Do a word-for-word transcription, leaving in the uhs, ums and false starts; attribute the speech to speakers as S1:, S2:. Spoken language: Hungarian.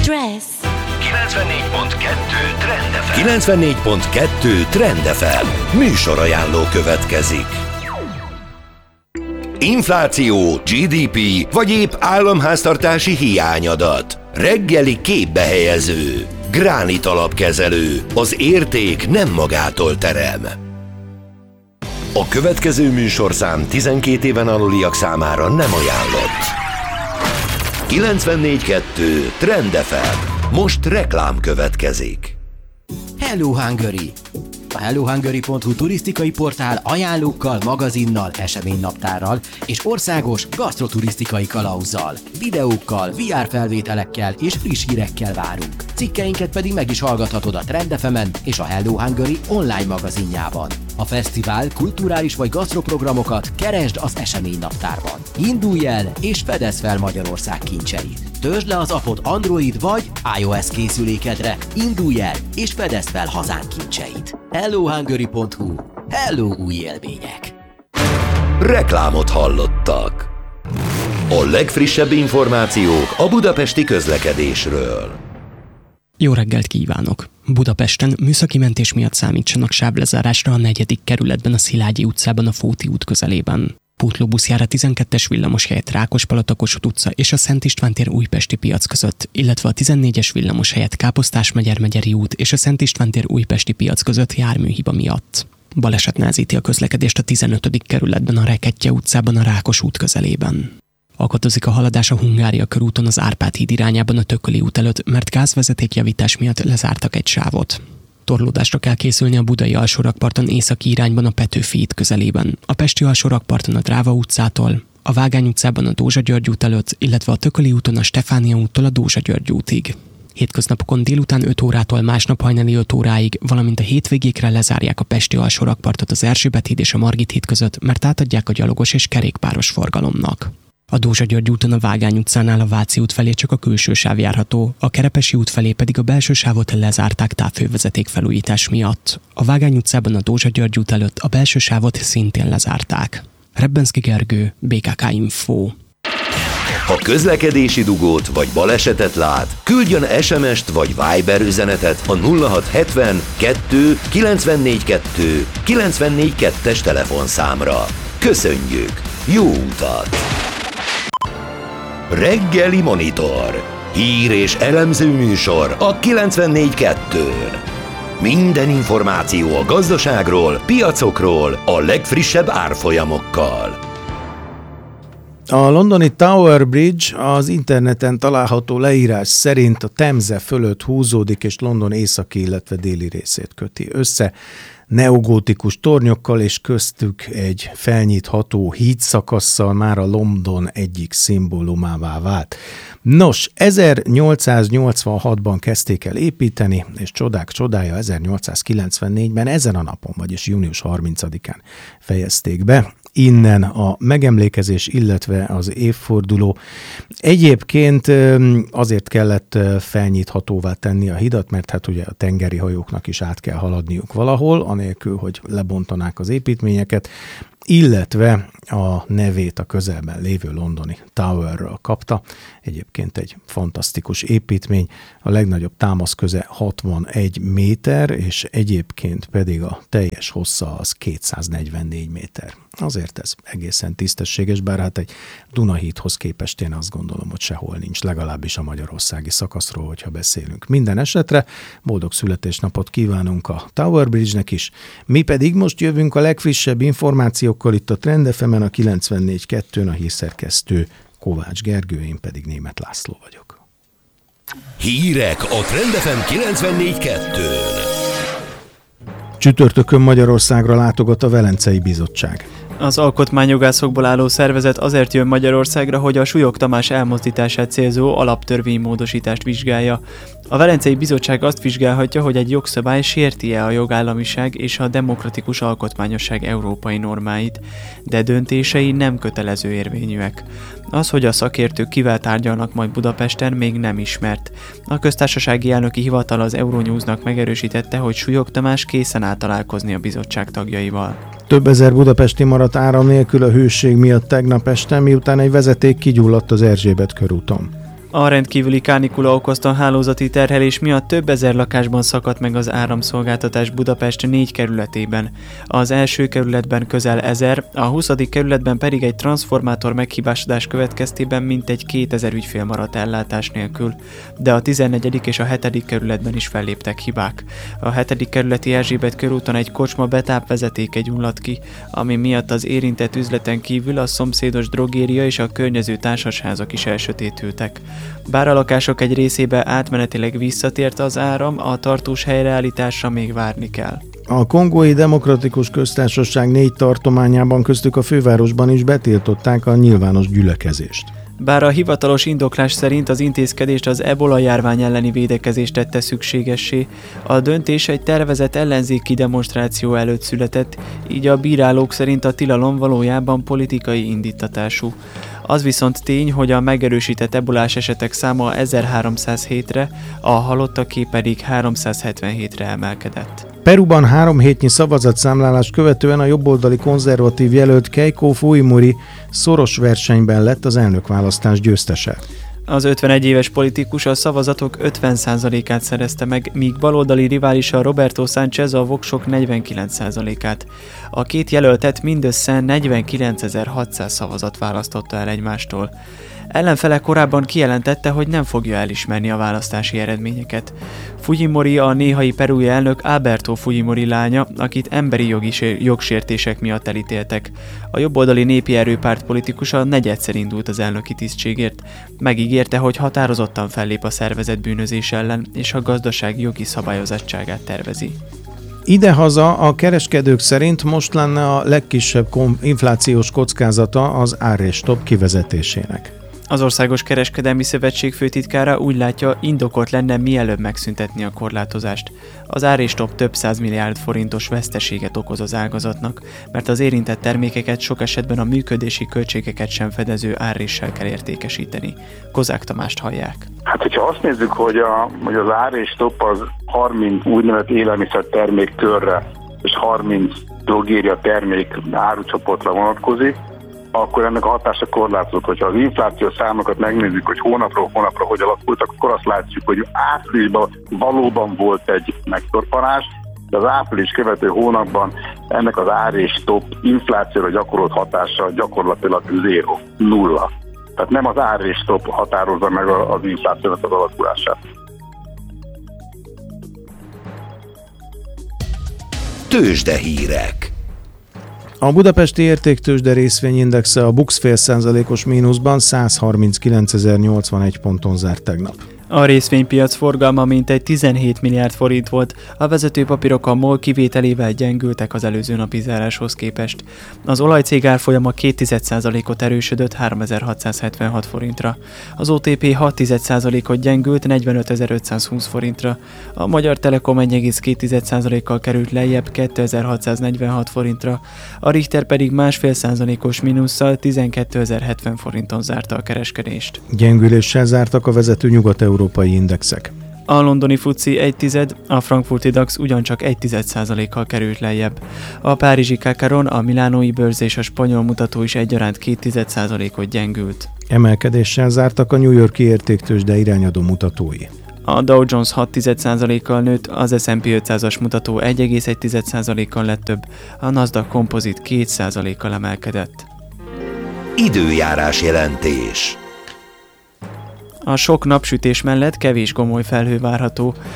S1: dress.
S2: kilencvennégy pont kettő Trend ef em.
S3: kilencvennégy pont kettő Trend ef em. Műsorajánló következik. Infláció, gé dé pé vagy épp államháztartási hiányadat. Reggeli képbehelyező. Gránit alapkezelő. Az érték nem magától terem. A következő műsorszám tizenkét éven aluliak számára nem ajánlott. kilencvennégy pont kettő Trend ef em. Most reklám következik.
S4: Hello Hungary! A hello hungary pont hu turisztikai portál ajánlókkal, magazinnal, eseménynaptárral és országos gasztroturisztikai kalauzzal, videókkal, vé er felvételekkel és friss hírekkel várunk. Cikkeinket pedig meg is hallgathatod a Trend ef emen és a Hello Hungary online magazinjában. A fesztivál, kulturális vagy gasztroprogramokat keresd az eseménynaptárban. Indulj el és fedezd fel Magyarország kincseit. Töltsd le az appot Android vagy iOS készülékedre. Indulj el és fedezd fel hazánk kincseit. hello hungary pont hu. Hello új élmények!
S3: Reklámot hallottak. A legfrissebb információk a budapesti közlekedésről.
S5: Jó reggelt kívánok! Budapesten műszaki mentés miatt számítsanak sáblezárásra a negyedik kerületben a Szilágyi utcában a Fóti út közelében. Pótlóbusz jár a tizenkettes villamos helyett Rákospalota-Kossuth utca és a Szent István tér Újpesti piac között, illetve a tizennégyes villamos helyett Káposztás-Megyeri út és a Szent István tér Újpesti piac között járműhiba miatt. Baleset nehezíti a közlekedést a tizenötödik kerületben a Rekettye utcában a Rákos út közelében. Akadozik a haladás a Hungária körúton az Árpád híd irányában a Tököli út előtt, mert gázvezetékjavítás miatt lezártak egy sávot. Torlódásra kell készülni a budai alsórakparton északi irányban a Petőfi híd közelében, a pesti alsórakparton a Dráva utcától, a Vágány utcában a Dózsa György út előtt, illetve a Tököli úton a Stefánia úttól a Dózsa György útig. Hétköznapokon délután öt órától másnap hajnali öt óráig, valamint a hétvégékre lezárják a pesti alsórakpartot az Erzsébet híd és a Margit híd között, mert átadják a gyalogos és kerékpáros forgalomnak. A Dózsa György úton a Vágány utcánál a Váci út felé csak a külső sáv járható, a Kerepesi út felé pedig a belső sávot lezárták távhővezeték felújítás miatt. A Vágány utcában a Dózsa György út előtt a belső sávot szintén lezárták. Rebbenszky Gergő, bé ká ká Info.
S3: Ha közlekedési dugót vagy balesetet lát, küldjön es em est vagy Viber üzenetet a nulla hat hetven kettő kilencvennégy kettő kilencvennégy kettes telefonszámra. Köszönjük! Jó utat! Reggeli Monitor. Hír és elemző műsor a kilencvennégy kettőn. Minden információ a gazdaságról, piacokról, a legfrissebb árfolyamokkal.
S6: A londoni Tower Bridge az interneten található leírás szerint a Temze fölött húzódik és London északi, illetve déli részét köti össze. Neogótikus tornyokkal és köztük egy felnyitható hídszakasszal már a London egyik szimbólumává vált. Nos, ezernyolcszáznyolcvanhatban kezdték el építeni, és csodák csodája ezernyolcszázkilencvennégyben ezen a napon, vagyis június harmincadikán fejezték be. Innen a megemlékezés, illetve az évforduló. Egyébként azért kellett felnyithatóvá tenni a hidat, mert hát ugye a tengeri hajóknak is át kell haladniuk valahol, anélkül, hogy lebontanák az építményeket, illetve a nevét a közelben lévő londoni Towerről kapta. Egyébként egy fantasztikus építmény, a legnagyobb támaszköze hatvanegy méter, és egyébként pedig a teljes hossza az kétszáznegyvennégy méter. Azért ez egészen tisztességes, bár hát egy Dunahídhoz képest én azt gondolom, hogy sehol nincs, legalábbis a magyarországi szakaszról, hogyha beszélünk. Minden esetre boldog születésnapot kívánunk a Tower Bridge-nek is. Mi pedig most jövünk a legfrissebb információkkal itt a Trend ef emen a kilencvennégy kettőn, a hírszerkesztő Kovács Gergő, én pedig Németh László vagyok.
S3: Hírek a Trend ef em kilencvennégy kettőn.
S6: Csütörtökön Magyarországra látogat a Velencei Bizottság.
S7: Az alkotmányjogászokból álló szervezet azért jön Magyarországra, hogy a Súlyog Tamás elmozdítását célzó alaptörvénymódosítást vizsgálja. A Velencei Bizottság azt vizsgálhatja, hogy egy jogszabály sérti-e a jogállamiság és a demokratikus alkotmányosság európai normáit, de döntései nem kötelező érvényűek. Az, hogy a szakértők kivel tárgyalnak majd Budapesten, még nem ismert. A köztársasági elnöki hivatal az Euronewsnak megerősítette, hogy Súlyog Tamás készen áll találkozni a bizottság tagjaival.
S6: Több ezer budapesti maradt áram nélkül a hőség miatt tegnap este, miután egy vezeték kigyulladt az Erzsébet körúton.
S7: A rendkívüli kánikula okozta hálózati terhelés miatt több ezer lakásban szakadt meg az áramszolgáltatás Budapest négy kerületében. Az első kerületben közel ezer, a huszadik kerületben pedig egy transformátor meghibásodás következtében mintegy kétezer ügyfél maradt ellátás nélkül, de a tizennegyedik és a hetedik kerületben is felléptek hibák. A hetedik kerületi Erzsébet körúton egy kocsma betápvezetéke gyulladt ki, ami miatt az érintett üzleten kívül a szomszédos drogéria és a környező társasházak is elsötétültek. Bár a lakások egy részébe átmenetileg visszatért az áram, a tartós helyreállításra még várni kell.
S6: A Kongói Demokratikus Köztársaság négy tartományában, köztük a fővárosban is betiltották a nyilvános gyülekezést.
S7: Bár a hivatalos indoklás szerint az intézkedést az ebola járvány elleni védekezést tette szükségessé, a döntés egy tervezett ellenzéki demonstráció előtt született, így a bírálók szerint a tilalom valójában politikai indítatású. Az viszont tény, hogy a megerősített ebolás esetek száma ezerháromszázhétre, a halottaké pedig háromszázhetvenhétre emelkedett.
S6: Peruban három hétnyi szavazatszámlálás követően a jobboldali konzervatív jelölt Keiko Fujimori szoros versenyben lett az elnökválasztás győztese.
S7: Az ötvenegy éves politikus a szavazatok ötven százalékát szerezte meg, míg baloldali riválisa Roberto Sánchez a voksok negyvenkilenc százalékát. A két jelöltet mindössze negyvenkilencezer-hatszáz szavazat választotta el egymástól. Ellenfele korábban kijelentette, hogy nem fogja elismerni a választási eredményeket. Fujimori a néhai perui elnök Alberto Fujimori lánya, akit emberi jogi jogsértések miatt elítéltek. A jobboldali népi erőpárt politikusa negyedszer indult az elnöki tisztségért. Megígérte, hogy határozottan fellép a szervezett bűnözés ellen, és a gazdaság jogi szabályozottságát tervezi.
S6: Idehaza a kereskedők szerint most lenne a legkisebb inflációs kockázata az árrésstop kivezetésének.
S7: Az Országos Kereskedelmi Szövetség főtitkára úgy látja, indokolt lenne mielőbb megszüntetni a korlátozást. Az árrésstop több száz milliárd forintos veszteséget okoz az ágazatnak, mert az érintett termékeket sok esetben a működési költségeket sem fedező árréssel kell értékesíteni. Kozák Tamást hallják.
S1: Hát, hogyha azt nézzük, hogy, a, hogy az árrésstop az harminc úgynevezett élelmiszertermék körre és harminc drogéria termék árucsoportra vonatkozik, akkor ennek a hatása korlátozott. Hogyha az inflációs számokat megnézzük, hogy hónapról hónapra hogy alakultak, akkor azt látjuk, hogy áprilisban valóban volt egy megtorpanás, de az április követő hónapban ennek az árrésstop inflációra gyakorolt hatása gyakorlatilag zéro, nulla. Tehát nem az árrésstop határozza meg az inflációnak az alakulását.
S3: Tőzsdehírek.
S6: A budapesti értéktőzsde részvényindexe a BUX fél százalékos mínuszban száz harminckilencezer-nyolcvanegy ponton zárt tegnap.
S7: A részvénypiac forgalma mintegy tizenhét milliárd forint volt, a vezető papírok a MOL kivételével gyengültek az előző napi záráshoz képest. Az olajcég árfolyama két százalékot erősödött háromezer-hatszázhetvenhat forintra. Az o té pé hat százalékot gyengült negyvenötezer-ötszázhúsz forintra. A Magyar Telekom egy egész két százalékkal került lejjebb kétezer-hatszáznegyvenhat forintra, a Richter pedig másfél százalékos mínusszal tizenkétezer-hetven forinton zárta a kereskedést.
S6: Gyengüléssel zártak a vezető nyugat-európai indexek.
S7: A londoni fuci egy tized, a frankfurti DAX ugyancsak egy tized százalékkal került lejjebb. A párizsi Kakaron, a milánói bőrz és a spanyol mutató is egyaránt két tized százalékot gyengült.
S6: Emelkedéssel zártak a New York-i értéktőzsde irányadó mutatói.
S7: A Dow Jones hat tized százalékkal nőtt, az es and pé ötszázas mutató egy egész egy tized százalékkal lett több, a Nasdaq Composite két százalékkal emelkedett.
S3: Időjárás jelentés.
S7: A sok napsütés mellett kevés gomoly felhő várható.